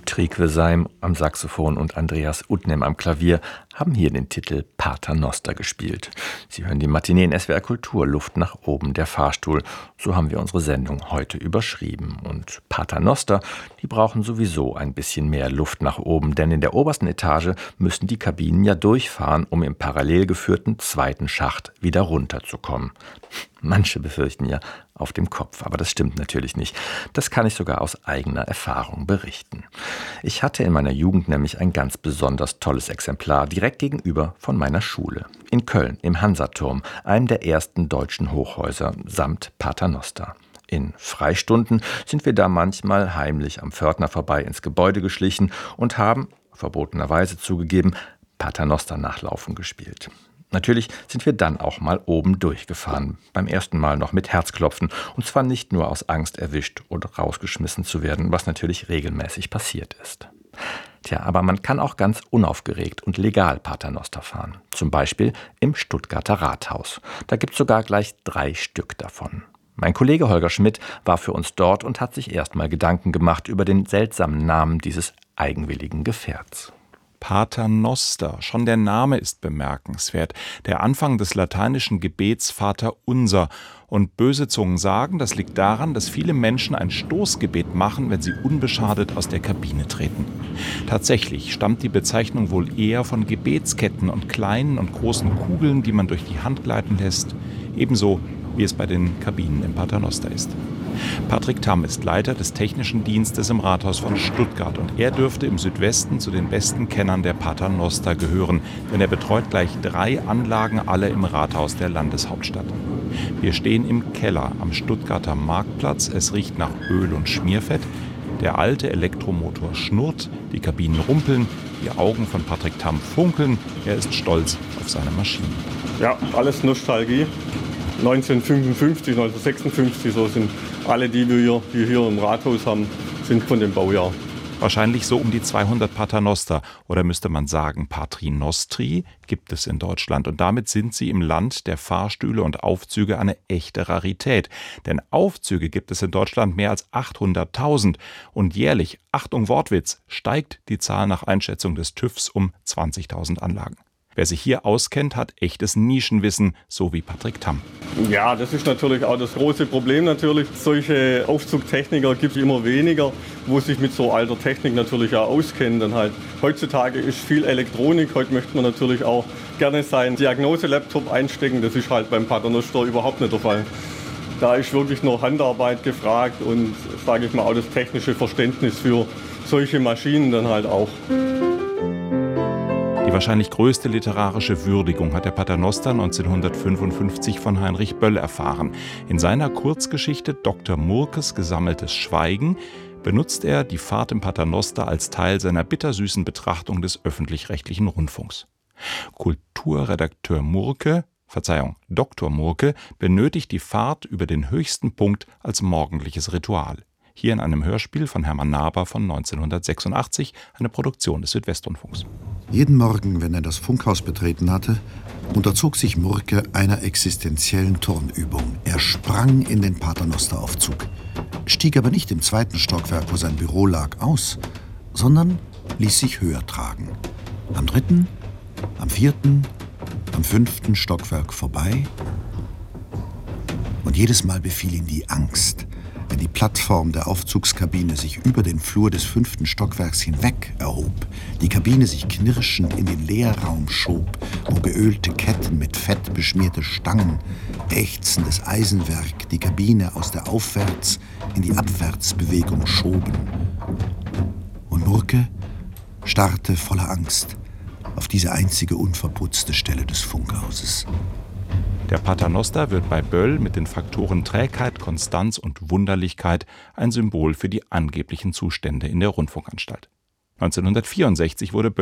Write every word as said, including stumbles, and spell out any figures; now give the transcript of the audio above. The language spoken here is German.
Trikwe Seim am Saxophon und Andreas Utnem am Klavier haben hier den Titel Paternoster gespielt. Sie hören die Matinee in S W R Kultur, Luft nach oben, der Fahrstuhl. So haben wir unsere Sendung heute überschrieben. Und Paternoster, die brauchen sowieso ein bisschen mehr Luft nach oben, denn in der obersten Etage müssen die Kabinen ja durchfahren, um im parallel geführten zweiten Schacht wieder runterzukommen. Manche befürchten ja auf dem Kopf, aber das stimmt natürlich nicht. Das kann ich sogar aus eigener Erfahrung berichten. Ich hatte in meiner Jugend nämlich ein ganz besonders tolles Exemplar direkt gegenüber von meiner Schule. In Köln, im Hansaturm, einem der ersten deutschen Hochhäuser samt Paternoster. In Freistunden sind wir da manchmal heimlich am Pförtner vorbei ins Gebäude geschlichen und haben, verbotenerweise zugegeben, Paternoster-Nachlaufen gespielt. Natürlich sind wir dann auch mal oben durchgefahren, beim ersten Mal noch mit Herzklopfen, und zwar nicht nur aus Angst erwischt oder rausgeschmissen zu werden, was natürlich regelmäßig passiert ist. Tja, aber man kann auch ganz unaufgeregt und legal Paternoster fahren, zum Beispiel im Stuttgarter Rathaus. Da gibt es sogar gleich drei Stück davon. Mein Kollege Holger Schmidt war für uns dort und hat sich erstmal Gedanken gemacht über den seltsamen Namen dieses eigenwilligen Gefährts. Paternoster, schon der Name ist bemerkenswert. Der Anfang des lateinischen Gebets Vater Unser. Und böse Zungen sagen, das liegt daran, dass viele Menschen ein Stoßgebet machen, wenn sie unbeschadet aus der Kabine treten. Tatsächlich stammt die Bezeichnung wohl eher von Gebetsketten und kleinen und großen Kugeln, die man durch die Hand gleiten lässt. Ebenso wie es bei den Kabinen im Paternoster ist. Patrick Tamm ist Leiter des Technischen Dienstes im Rathaus von Stuttgart und er dürfte im Südwesten zu den besten Kennern der Paternoster gehören, denn er betreut gleich drei Anlagen, alle im Rathaus der Landeshauptstadt. Wir stehen im Keller am Stuttgarter Marktplatz, es riecht nach Öl und Schmierfett, der alte Elektromotor schnurrt, die Kabinen rumpeln, die Augen von Patrick Tamm funkeln, er ist stolz auf seine Maschine. Ja, alles Nostalgie. neunzehnhundertfünfundfünfzig, neunzehnhundertsechsundfünfzig, so sind alle, die wir hier, die hier im Rathaus haben, sind von dem Baujahr. Wahrscheinlich so um die zweihundert Paternoster, oder müsste man sagen Patri Nostri, gibt es in Deutschland. Und damit sind sie im Land der Fahrstühle und Aufzüge eine echte Rarität. Denn Aufzüge gibt es in Deutschland mehr als achthunderttausend. Und jährlich, Achtung Wortwitz, steigt die Zahl nach Einschätzung des TÜVs um zwanzigtausend Anlagen. Wer sich hier auskennt, hat echtes Nischenwissen, so wie Patrick Tamm. Ja, das ist natürlich auch das große Problem natürlich. Solche Aufzugtechniker gibt es immer weniger, wo sich mit so alter Technik natürlich auch auskennen. Dann halt heutzutage ist viel Elektronik. Heute möchte man natürlich auch gerne seinen Diagnose-Laptop einstecken. Das ist halt beim Paternoster überhaupt nicht der Fall. Da ist wirklich nur Handarbeit gefragt und, sage ich mal, auch das technische Verständnis für solche Maschinen dann halt auch. Die wahrscheinlich größte literarische Würdigung hat der Paternoster neunzehnhundertfünfundfünfzig von Heinrich Böll erfahren. In seiner Kurzgeschichte Doktor Murkes gesammeltes Schweigen benutzt er die Fahrt im Paternoster als Teil seiner bittersüßen Betrachtung des öffentlich-rechtlichen Rundfunks. Kulturredakteur Murke, Verzeihung, Doktor Murke, benötigt die Fahrt über den höchsten Punkt als morgendliches Ritual. Hier in einem Hörspiel von Hermann Naber von neunzehnhundertsechsundachtzig, eine Produktion des Südwestrundfunks. Jeden Morgen, wenn er das Funkhaus betreten hatte, unterzog sich Murke einer existenziellen Turnübung. Er sprang in den Paternosteraufzug, stieg aber nicht im zweiten Stockwerk, wo sein Büro lag, aus, sondern ließ sich höher tragen. Am dritten, am vierten, am fünften Stockwerk vorbei. Und jedes Mal befiel ihn die Angst, wenn die Plattform der Aufzugskabine sich über den Flur des fünften Stockwerks hinweg erhob, die Kabine sich knirschend in den Leerraum schob, wo geölte Ketten mit Fett beschmierte Stangen, ächzendes Eisenwerk die Kabine aus der Aufwärts- in die Abwärtsbewegung schoben. Und Murke starrte voller Angst auf diese einzige unverputzte Stelle des Funkhauses. Der Paternoster wird bei Böll mit den Faktoren Trägheit, Konstanz und Wunderlichkeit ein Symbol für die angeblichen Zustände in der Rundfunkanstalt. neunzehnhundertvierundsechzig wurde